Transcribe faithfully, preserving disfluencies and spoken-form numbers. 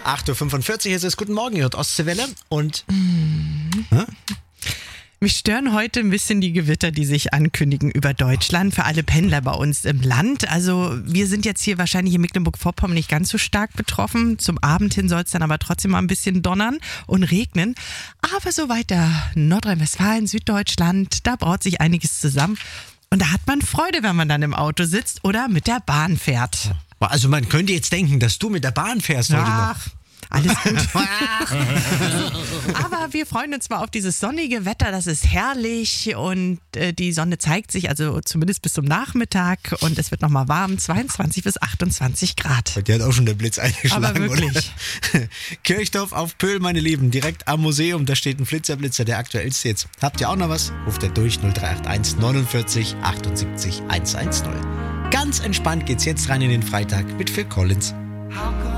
acht Uhr fünfundvierzig ist es. Guten Morgen, ihr hört Ostseewelle. Und Mhm. Mich stören heute ein bisschen die Gewitter, die sich ankündigen über Deutschland, für alle Pendler bei uns im Land. Also wir sind jetzt hier wahrscheinlich in Mecklenburg-Vorpommern nicht ganz so stark betroffen. Zum Abend hin soll es dann aber trotzdem mal ein bisschen donnern und regnen. Aber so weiter Nordrhein-Westfalen, Süddeutschland, da braut sich einiges zusammen. Und da hat man Freude, wenn man dann im Auto sitzt oder mit der Bahn fährt. Also man könnte jetzt denken, dass du mit der Bahn fährst heute noch. Ach, alles gut. Aber wir freuen uns mal auf dieses sonnige Wetter, das ist herrlich und äh, die Sonne zeigt sich, also zumindest bis zum Nachmittag und es wird nochmal warm, zweiundzwanzig bis achtundzwanzig Grad. Bei dir hat auch schon der Blitz eingeschlagen, aber wirklich. Oder? Kirchdorf auf Pöhl, meine Lieben, direkt am Museum, da steht ein Flitzerblitzer, der aktuellste jetzt. Habt ihr auch noch was? Ruft er durch null drei acht eins neunundvierzig achtundsiebzig hundertzehn. Ganz entspannt geht's jetzt rein in den Freitag mit Phil Collins. How come